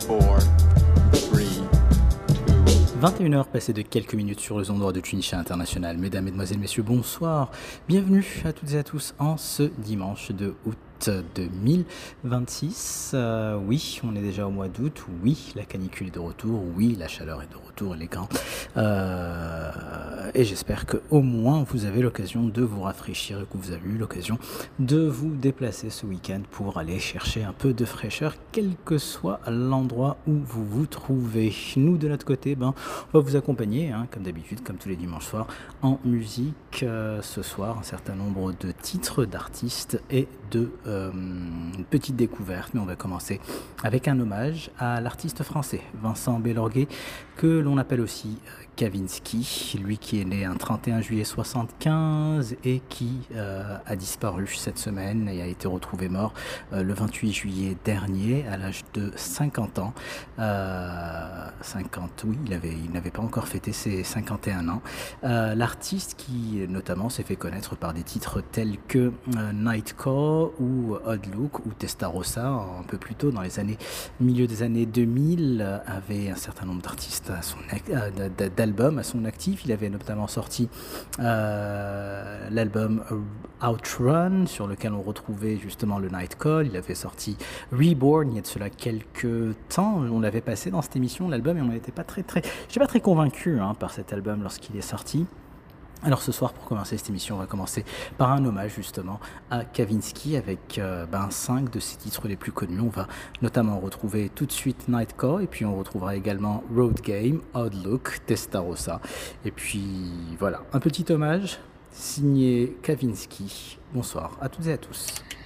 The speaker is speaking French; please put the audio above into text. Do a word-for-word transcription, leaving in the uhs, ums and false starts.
vingt et une heures passées de quelques minutes sur les ondes de Tunichia International. Mesdames, Mesdemoiselles, Messieurs, bonsoir. Bienvenue à toutes et à tous en ce dimanche de août deux mille vingt-six. Euh, oui, on est déjà au mois d'août. Oui, la canicule est de retour. Oui, la chaleur est de retour, les grands. Euh, et j'espère que au moins vous avez l'occasion de vous rafraîchir et que vous avez eu l'occasion de vous déplacer ce week-end pour aller chercher un peu de fraîcheur, quel que soit l'endroit où vous vous trouvez. Nous, de notre côté, ben, on va vous accompagner, hein, comme d'habitude, comme tous les dimanches soirs, en musique. Euh, ce soir, un certain nombre de titres d'artistes et de euh, une petite découverte, mais on va commencer avec un hommage à l'artiste français Vincent Bellorguet, que l'on appelle aussi Kavinsky, lui qui est né un trente et un juillet soixante-quinze et qui euh, a disparu cette semaine et a été retrouvé mort euh, le vingt-huit juillet dernier à l'âge de cinquante ans. Euh, cinquante, oui, il avait, il n'avait pas encore fêté ses cinquante et un ans. Euh, l'artiste qui notamment s'est fait connaître par des titres tels que euh, Night Call ou Odd Look ou Testarossa, un peu plus tôt dans les années, milieu des années deux mille, euh, avait un certain nombre d'artistes à son euh, d'albums à son actif. Il avait notamment sorti euh, l'album Outrun, sur lequel on retrouvait justement le Night Call. Il avait sorti Reborn il y a de cela quelques temps. On l'avait passé dans cette émission, l'album, et on n'était pas très très, j'étais pas très convaincu hein, par cet album lorsqu'il est sorti. Alors ce soir, pour commencer cette émission, on va commencer par un hommage justement à Kavinsky avec euh, ben, cinq de ses titres les plus connus. On va notamment retrouver tout de suite Night Call, et puis on retrouvera également Road Game, Odd Look, Testarossa. Et puis voilà, un petit hommage signé Kavinsky. Bonsoir à toutes et à tous.